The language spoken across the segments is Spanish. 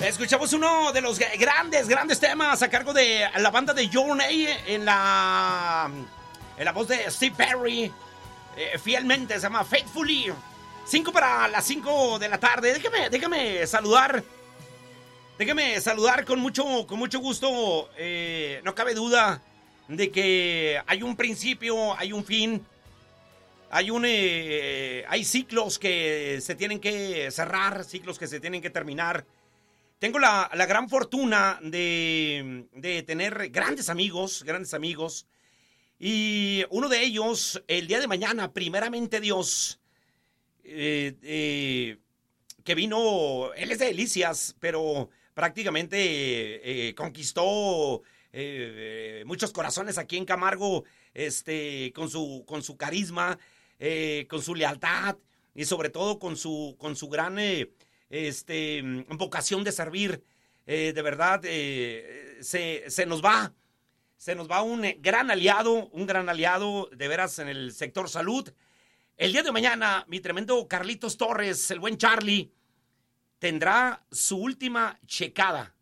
Escuchamos uno de los grandes temas a cargo de la banda de Journey en la voz de Steve Perry. Fielmente se llama Faithfully. 5 para las 5 de la tarde. Déjame saludar. Déjame saludar con mucho gusto. No cabe duda de que hay un principio, hay un fin. Hay ciclos que se tienen que cerrar, ciclos que se tienen que terminar. Tengo la gran fortuna de tener grandes amigos. Y uno de ellos, el día de mañana, primeramente Dios, que vino, él es de Delicias, pero prácticamente conquistó muchos corazones aquí en Camargo, con su carisma, con su lealtad y sobre todo con su gran vocación de servir. De verdad, se nos va un gran aliado, de veras en el sector salud. El día de mañana, mi tremendo Carlitos Torres, el buen Charlie, tendrá su última checada.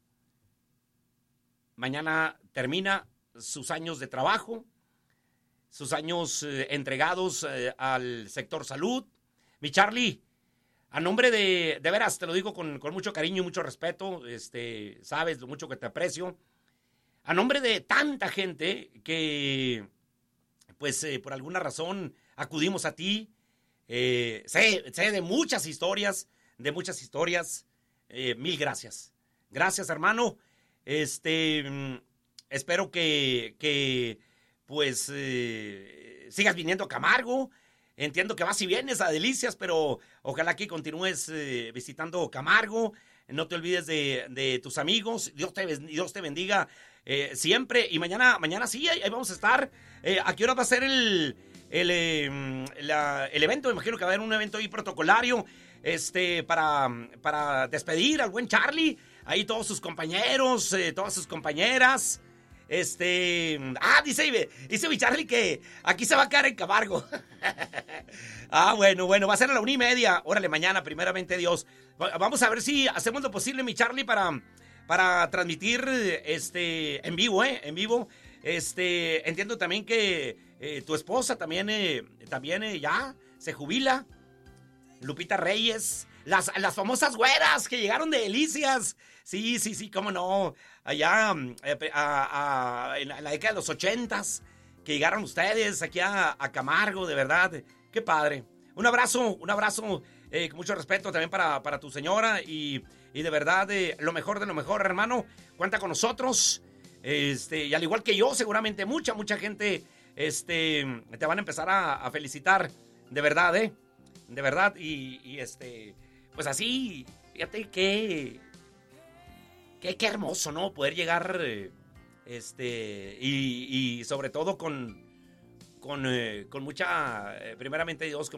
Mañana termina sus años de trabajo, sus años entregados al sector salud. Mi Charlie, a nombre de veras, te lo digo con mucho cariño y mucho respeto, sabes lo mucho que te aprecio. A nombre de tanta gente que, pues, por alguna razón acudimos a ti, sé de muchas historias, mil gracias. Gracias, hermano. Espero que pues, sigas viniendo a Camargo. Entiendo que vas y vienes a Delicias, pero ojalá que continúes visitando Camargo. No te olvides de tus amigos. Dios te bendiga siempre. Y mañana sí, ahí vamos a estar. ¿A qué hora va a ser el evento? Me imagino que va a haber un evento ahí protocolario para despedir al buen Charlie. Ahí todos sus compañeros, todas sus compañeras. Dice mi Charlie que aquí se va a quedar en Camargo. Bueno, va a ser a la 1:30. Órale, mañana, primeramente Dios. Vamos a ver si hacemos lo posible, mi Charlie, para transmitir en vivo, en vivo. Entiendo también que tu esposa también ya se jubila. Lupita Reyes, las famosas güeras que llegaron de Delicias. Sí, cómo no. Allá en la década de los 80s, que llegaron ustedes aquí a Camargo, de verdad. Qué padre. Un abrazo, con mucho respeto también para tu señora y de verdad, lo mejor de lo mejor, hermano. Cuenta con nosotros. Y al igual que yo, seguramente mucha gente te van a empezar a felicitar, de verdad, de verdad. Y pues así, fíjate que qué hermoso, ¿no? Poder llegar, y sobre todo con mucha, primeramente Dios, con